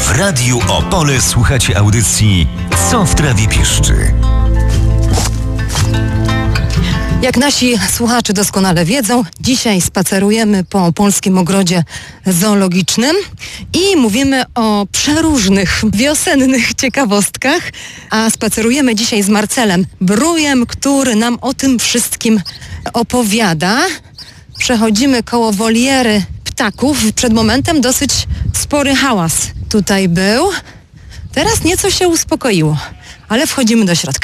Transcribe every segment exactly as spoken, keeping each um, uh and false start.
W Radiu Opole słuchacie audycji Co w trawie piszczy. Jak nasi słuchacze doskonale wiedzą, dzisiaj spacerujemy po Polskim Ogrodzie Zoologicznym i mówimy o przeróżnych wiosennych ciekawostkach, a spacerujemy dzisiaj z Marcelem Brujem, który nam o tym wszystkim opowiada. Przechodzimy koło woliery ptaków. Przed momentem dosyć spory hałas tutaj był. Teraz nieco się uspokoiło, ale wchodzimy do środka.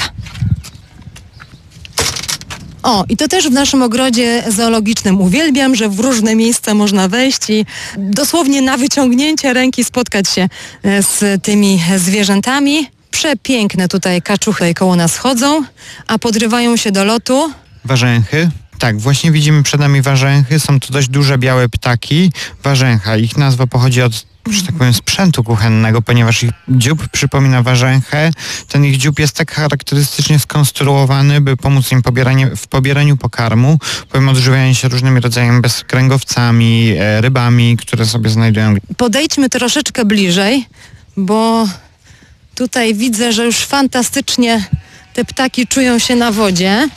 O, i to też w naszym ogrodzie zoologicznym uwielbiam, że w różne miejsca można wejść i dosłownie na wyciągnięcie ręki spotkać się z tymi zwierzętami. Przepiękne tutaj kaczuchy koło nas chodzą, a podrywają się do lotu warzęchy. Tak, właśnie widzimy przed nami warzęchy. Są to dość duże białe ptaki. Warzęcha. Ich nazwa pochodzi od, że tak powiem, sprzętu kuchennego, ponieważ ich dziób przypomina warzęchę. Ten ich dziób jest tak charakterystycznie skonstruowany, by pomóc im pobieranie, w pobieraniu pokarmu, bowiem odżywiają się różnymi rodzajami bezkręgowcami, e, rybami, które sobie znajdują. Podejdźmy troszeczkę bliżej, bo tutaj widzę, że już fantastycznie te ptaki czują się na wodzie.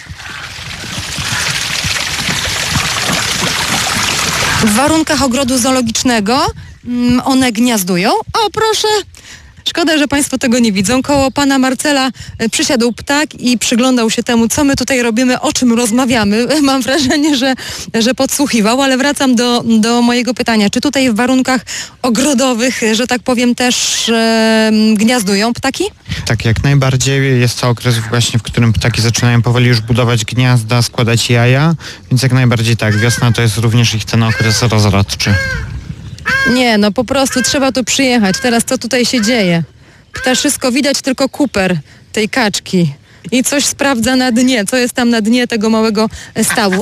W warunkach ogrodu zoologicznego one gniazdują. O, proszę! Szkoda, że Państwo tego nie widzą. Koło pana Marcela przysiadł ptak i przyglądał się temu, co my tutaj robimy, o czym rozmawiamy. Mam wrażenie, że, że podsłuchiwał, ale wracam do, do mojego pytania. Czy tutaj w warunkach ogrodowych, że tak powiem, też e, gniazdują ptaki? Tak, jak najbardziej. Jest to okres właśnie, w którym ptaki zaczynają powoli już budować gniazda, składać jaja, więc jak najbardziej tak. Wiosna to jest również ich ten okres rozrodczy. Nie, no po prostu trzeba tu przyjechać. Teraz co tutaj się dzieje? Ptaszysko widać tylko kuper tej kaczki i coś sprawdza na dnie. Co jest tam na dnie tego małego stawu?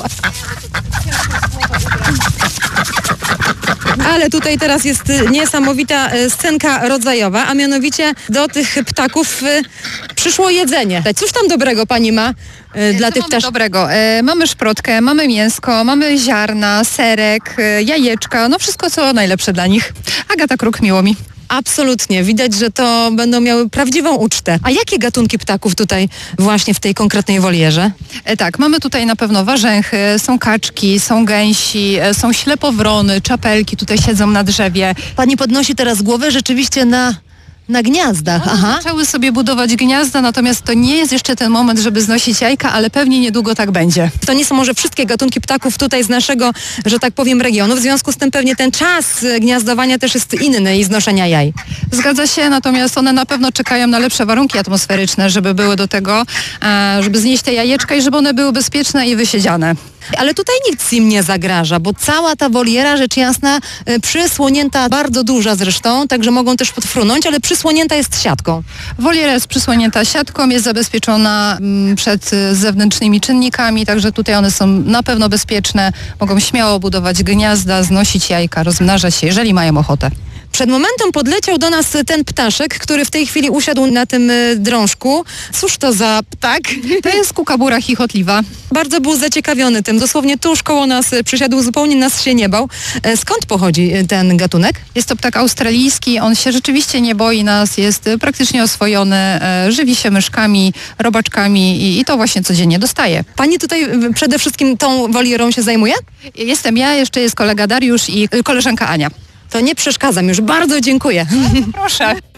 Ale tutaj teraz jest niesamowita scenka rodzajowa, a mianowicie do tych ptaków przyszło jedzenie. Cóż tam dobrego pani ma dla Co tych mamy ptaszków? dobrego? E, mamy szprotkę, mamy mięsko, mamy ziarna, serek, e, jajeczka, no wszystko co najlepsze dla nich. Agata Kruk, miło mi. Absolutnie. Widać, że to będą miały prawdziwą ucztę. A jakie gatunki ptaków tutaj właśnie w tej konkretnej wolierze? E, tak, mamy tutaj na pewno warzęchy, są kaczki, są gęsi, e, są ślepowrony, czapelki tutaj siedzą na drzewie. Pani podnosi teraz głowę rzeczywiście na, na gniazdach. Aha. Zaczęły sobie budować gniazda, natomiast to nie jest jeszcze ten moment, żeby znosić jajka, ale pewnie niedługo tak będzie. To nie są może wszystkie gatunki ptaków tutaj z naszego, że tak powiem, regionu. W związku z tym pewnie ten czas gniazdowania też jest inny i znoszenia jaj. Zgadza się, natomiast one na pewno czekają na lepsze warunki atmosferyczne, żeby były do tego, e, żeby znieść te jajeczka i żeby one były bezpieczne i wysiedziane. Ale tutaj nic im nie zagraża, bo cała ta woliera, rzecz jasna, y, przysłonięta, bardzo duża zresztą, także mogą też podfrunąć, ale przysłonięta jest siatką. Woliera jest przysłonięta siatką, jest zabezpieczona mm, przed y, zewnętrznymi czynnikami, także tutaj one są na pewno bezpieczne, mogą śmiało budować gniazda, znosić jajka, rozmnażać się, jeżeli mają ochotę. Przed momentem podleciał do nas ten ptaszek, który w tej chwili usiadł na tym y, drążku. Cóż to za ptak? To jest kukabura chichotliwa. Bardzo był zaciekawiony tym. Dosłownie tuż koło nas y, przysiadł, zupełnie nas się nie bał. E, skąd pochodzi y, ten gatunek? Jest to ptak australijski, on się rzeczywiście nie boi nas, jest y, praktycznie oswojony, e, żywi się myszkami, robaczkami i, i to właśnie codziennie dostaje. Pani tutaj y, przede wszystkim tą wolierą się zajmuje? Jestem ja, jeszcze jest kolega Dariusz i y, koleżanka Ania. To nie przeszkadzam już. Bardzo dziękuję. Proszę.